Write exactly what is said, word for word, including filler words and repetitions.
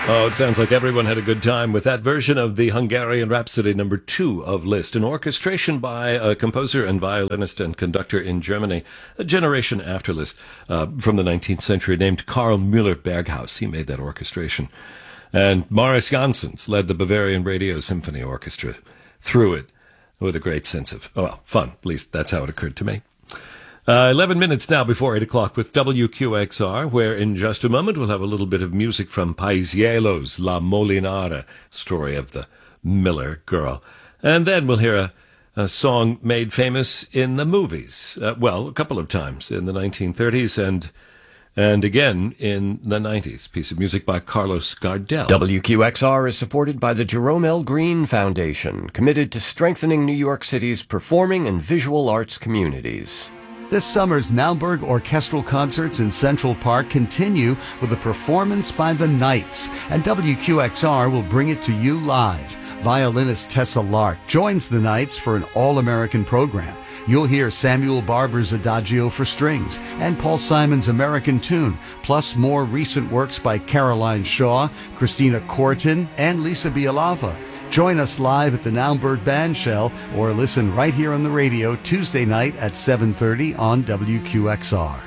Oh, it sounds like everyone had a good time with that version of the Hungarian Rhapsody number two of Liszt, an orchestration by a composer and violinist and conductor in Germany, a generation after Liszt, uh, from the nineteenth century, named Karl Müller-Berghaus. He made that orchestration. And Maurice Janssens led the Bavarian Radio Symphony Orchestra through it with a great sense of, oh, well, fun. At least that's how it occurred to me. Uh, eleven minutes now before eight o'clock with W Q X R, where in just a moment we'll have a little bit of music from Paisielo's La Molinara, story of the Miller girl. And then we'll hear a, a song made famous in the movies. Uh, well, a couple of times in the nineteen thirties and and again in the nineties. Piece of music by Carlos Gardel. W Q X R is supported by the Jerome L. Green Foundation, committed to strengthening New York City's performing and visual arts communities. This summer's Naumburg Orchestral Concerts in Central Park continue with a performance by the Knights, and W Q X R will bring it to you live. Violinist Tessa Lark joins the Knights for an all-American program. You'll hear Samuel Barber's Adagio for strings and Paul Simon's American Tune, plus more recent works by Caroline Shaw, Christina Corton, and Lisa Bialava. Join us live at the Naumburg Bandshell or listen right here on the radio Tuesday night at seven thirty on W Q X R.